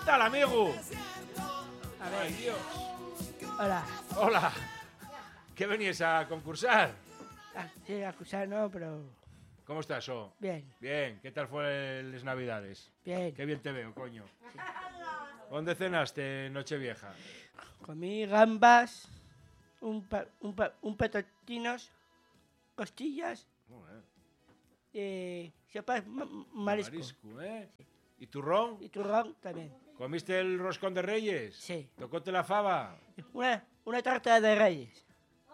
tal, amigo? A ver. Ay, Dios. Hola. Hola. ¿Qué venías a concursar? Sí, a acusar no, pero ¿Cómo estás, O? bien, Bien. ¿Qué tal fue las Navidades? bien. Qué bien te veo, coño. ¿Dónde cenaste Nochevieja? Comí gambas, un petotinos, costillas, sopa marisco. Marisco, ¿eh? ¿Y turrón? Y turrón también. ¿Comiste el roscón de Reyes? Sí. ¿Tocóte la fava? Una tarta de reyes.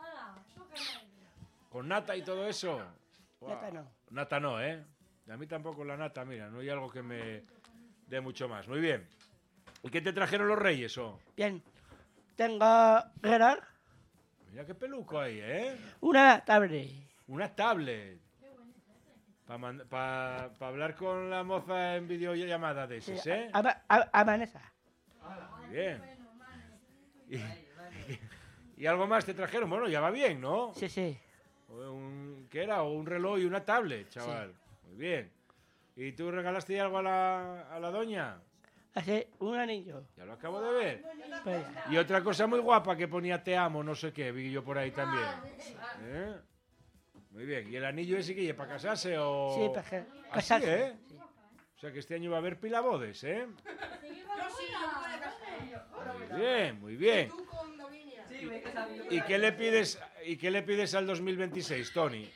¿Con nata y todo eso? Nata no. Nata no, ¿eh? A mí tampoco la nata, mira, no hay algo que me dé mucho más. Muy bien. ¿Y qué te trajeron los Reyes, O? Bien. Tengo reloj, Mira qué peluco hay, ¿eh? una tablet. Una tablet. Para hablar con la moza en videollamada de esas, ¿eh? A Vanessa. Muy bien. ¿Y algo más te trajeron? Bueno, ya va bien, ¿no? Sí, sí. ¿Qué era? Un reloj y una tablet, chaval. Sí. Muy bien. ¿Y tú regalaste algo a la doña? Hace un anillo. Ya lo acabo de ver. Pues, Y otra cosa muy guapa que ponía te amo, no sé qué, vi yo por ahí también. ¿Eh? Muy bien. ¿Y el anillo ese que para casarse o...? sí, para ¿Así, casarse. eh? Sí. O sea que este año va a haber pilabodes, ¿eh? Muy bien, muy bien. ¿Y qué le pides al 2026, Tony?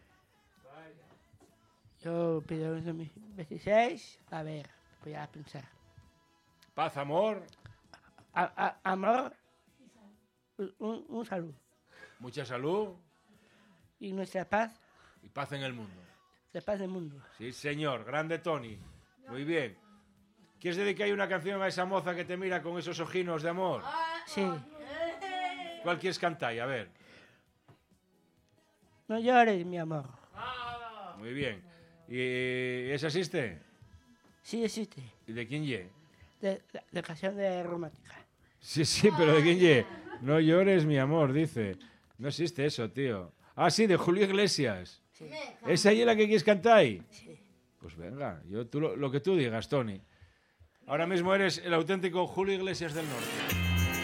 Yo pido un 2026. A ver, voy a pensar. Paz, amor. Amor, un salud. Mucha salud. Y nuestra paz, Y paz en el mundo. la paz del mundo. Sí, señor. Grande Tony. Muy bien. ¿Quieres dedicar una canción a esa moza que te mira con esos ojinos de amor? Sí. ¿Cuál quieres cantar? A ver. No llores, mi amor. Muy bien. ¿Y esa existe? Sí existe. ¿Y de quién ye? De canción de romántica. Sí, sí, pero ¿de quién ye? No llores, mi amor, dice. No existe eso, tío. Ah, sí, de Julio Iglesias. Sí. ¿Esa es la que quieres cantar? Sí. Pues venga, lo que tú digas, Tony. Ahora mismo eres el auténtico Julio Iglesias del Norte.